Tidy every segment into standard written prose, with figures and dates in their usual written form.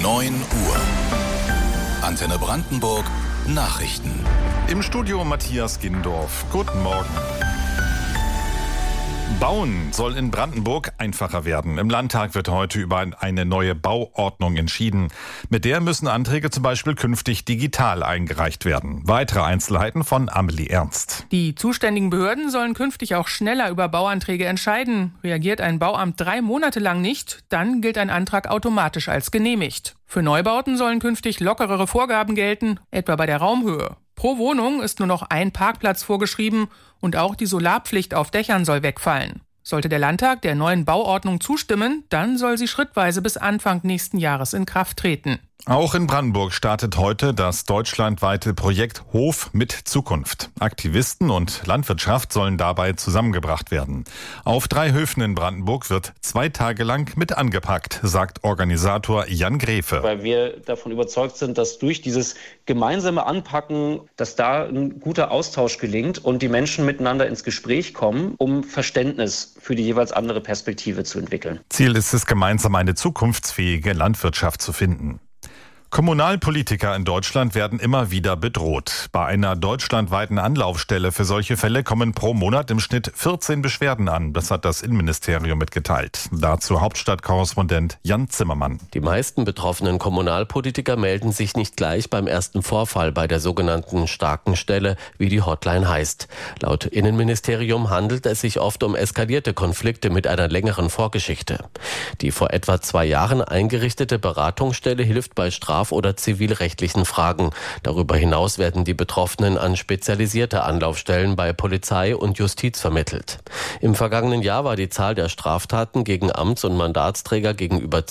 9 Uhr. Antenne Brandenburg Nachrichten. Im Studio Matthias Gindorf. Guten Morgen. Bauen soll in Brandenburg einfacher werden. Im Landtag wird heute über eine neue Bauordnung entschieden. Mit der müssen Anträge zum Beispiel künftig digital eingereicht werden. Weitere Einzelheiten von Amelie Ernst. Die zuständigen Behörden sollen künftig auch schneller über Bauanträge entscheiden. Reagiert ein Bauamt 3 Monate lang nicht, dann gilt ein Antrag automatisch als genehmigt. Für Neubauten sollen künftig lockerere Vorgaben gelten, etwa bei der Raumhöhe. Pro Wohnung ist nur noch ein Parkplatz vorgeschrieben und auch die Solarpflicht auf Dächern soll wegfallen. Sollte der Landtag der neuen Bauordnung zustimmen, dann soll sie schrittweise bis Anfang nächsten Jahres in Kraft treten. Auch in Brandenburg startet heute das deutschlandweite Projekt Hof mit Zukunft. Aktivisten und Landwirtschaft sollen dabei zusammengebracht werden. Auf 3 Höfen in Brandenburg wird 2 Tage lang mit angepackt, sagt Organisator Jan Gräfe. Weil wir davon überzeugt sind, dass durch dieses gemeinsame Anpacken, dass da ein guter Austausch gelingt und die Menschen miteinander ins Gespräch kommen, um Verständnis für die jeweils andere Perspektive zu entwickeln. Ziel ist es, gemeinsam eine zukunftsfähige Landwirtschaft zu finden. Kommunalpolitiker in Deutschland werden immer wieder bedroht. Bei einer deutschlandweiten Anlaufstelle für solche Fälle kommen pro Monat im Schnitt 14 Beschwerden an. Das hat das Innenministerium mitgeteilt. Dazu Hauptstadtkorrespondent Jan Zimmermann. Die meisten betroffenen Kommunalpolitiker melden sich nicht gleich beim ersten Vorfall bei der sogenannten starken Stelle, wie die Hotline heißt. Laut Innenministerium handelt es sich oft um eskalierte Konflikte mit einer längeren Vorgeschichte. Die vor etwa 2 Jahren eingerichtete Beratungsstelle hilft bei straf- oder zivilrechtlichen Fragen. Darüber hinaus werden die Betroffenen an spezialisierte Anlaufstellen bei Polizei und Justiz vermittelt. Im vergangenen Jahr war die Zahl der Straftaten gegen Amts- und Mandatsträger gegenüber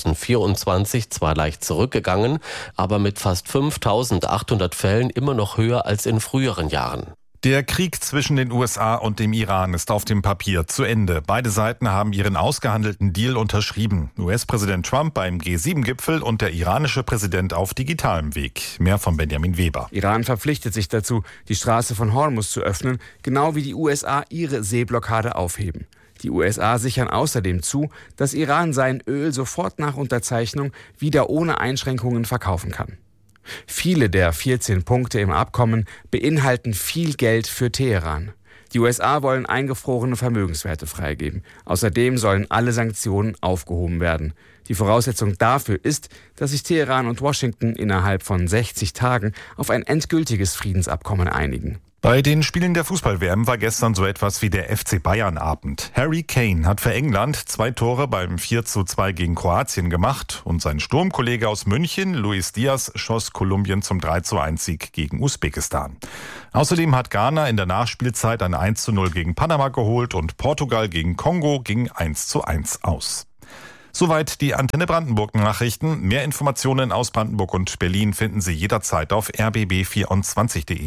2024 zwar leicht zurückgegangen, aber mit fast 5.800 Fällen immer noch höher als in früheren Jahren. Der Krieg zwischen den USA und dem Iran ist auf dem Papier zu Ende. Beide Seiten haben ihren ausgehandelten Deal unterschrieben. US-Präsident Trump beim G7-Gipfel und der iranische Präsident auf digitalem Weg. Mehr von Benjamin Weber. Iran verpflichtet sich dazu, die Straße von Hormuz zu öffnen, genau wie die USA ihre Seeblockade aufheben. Die USA sichern außerdem zu, dass Iran sein Öl sofort nach Unterzeichnung wieder ohne Einschränkungen verkaufen kann. Viele der 14 Punkte im Abkommen beinhalten viel Geld für Teheran. Die USA wollen eingefrorene Vermögenswerte freigeben. Außerdem sollen alle Sanktionen aufgehoben werden. Die Voraussetzung dafür ist, dass sich Teheran und Washington innerhalb von 60 Tagen auf ein endgültiges Friedensabkommen einigen. Bei den Spielen der Fußball-WM war gestern so etwas wie der FC Bayern-Abend. Harry Kane hat für England 2 Tore beim 4:2 gegen Kroatien gemacht und sein Sturmkollege aus München, Luis Diaz, schoss Kolumbien zum 3:1-Sieg gegen Usbekistan. Außerdem hat Ghana in der Nachspielzeit ein 1:0 gegen Panama geholt und Portugal gegen Kongo ging 1:1 aus. Soweit die Antenne Brandenburg Nachrichten. Mehr Informationen aus Brandenburg und Berlin finden Sie jederzeit auf rbb24.de.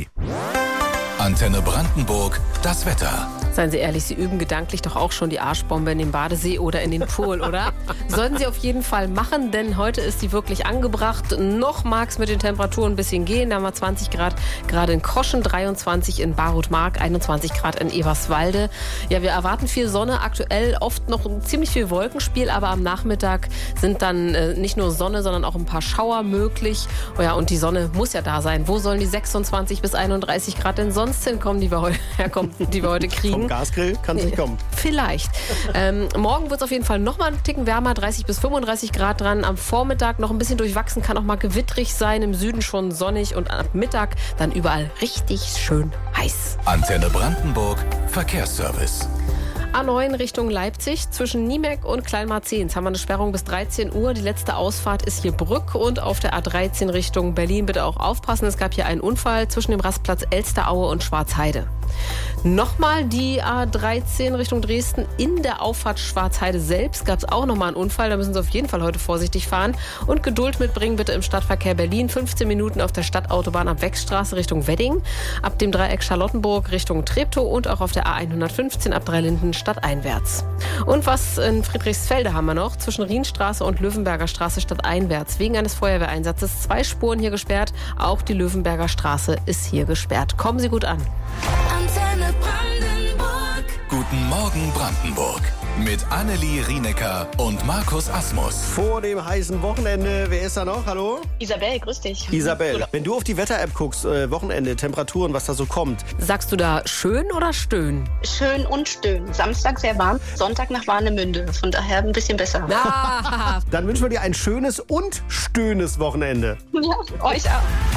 Antenne Brandenburg, das Wetter. Seien Sie ehrlich, Sie üben gedanklich doch auch schon die Arschbombe in den Badesee oder in den Pool, oder? Sollten Sie auf jeden Fall machen, denn heute ist die wirklich angebracht. Noch mag es mit den Temperaturen ein bisschen gehen. Da haben wir 20 Grad gerade in Koschen, 23 in Barut-Mark, 21 Grad in Eberswalde. Ja, wir erwarten viel Sonne, aktuell oft noch ziemlich viel Wolkenspiel, aber am Nachmittag sind dann nicht nur Sonne, sondern auch ein paar Schauer möglich. Oh ja, und die Sonne muss ja da sein. Wo sollen die 26 bis 31 Grad denn sonst hinkommen, die wir heute kriegen? Gasgrill kann es nicht kommen. Vielleicht. Morgen wird es auf jeden Fall noch mal einen Ticken wärmer, 30 bis 35 Grad dran. Am Vormittag noch ein bisschen durchwachsen, kann auch mal gewittrig sein. Im Süden schon sonnig und ab Mittag dann überall richtig schön heiß. Antenne Brandenburg, Verkehrsservice. A9 Richtung Leipzig. Zwischen Niemek und Kleinmarzens haben wir eine Sperrung bis 13 Uhr. Die letzte Ausfahrt ist hier Brück. Und auf der A13 Richtung Berlin bitte auch aufpassen. Es gab hier einen Unfall zwischen dem Rastplatz Elsteraue und Schwarzheide. Nochmal die A13 Richtung Dresden. In der Auffahrt Schwarzheide selbst gab es auch nochmal einen Unfall. Da müssen Sie auf jeden Fall heute vorsichtig fahren. Und Geduld mitbringen bitte im Stadtverkehr Berlin. 15 Minuten auf der Stadtautobahn am Wechstraße Richtung Wedding. Ab dem Dreieck Charlottenburg Richtung Treptow und auch auf der A115 ab Dreilinden stadteinwärts. Und was in Friedrichsfelde haben wir noch? Zwischen Rienstraße und Löwenberger Straße stadteinwärts. Wegen eines Feuerwehreinsatzes 2 Spuren hier gesperrt. Auch die Löwenberger Straße ist hier gesperrt. Kommen Sie gut an. Gute Guten Morgen Brandenburg. Mit Annelie Rienecker und Markus Asmus. Vor dem heißen Wochenende, wer ist da noch? Hallo? Isabel, grüß dich. Isabel, wenn du auf die Wetter-App guckst, Wochenende, Temperaturen, was da so kommt. Sagst du da schön oder stöhn? Schön und stöhn. Samstag sehr warm, Sonntag nach Warnemünde. Von daher ein bisschen besser. Ah. Dann wünschen wir dir ein schönes und stöhnes Wochenende. Ja, euch auch.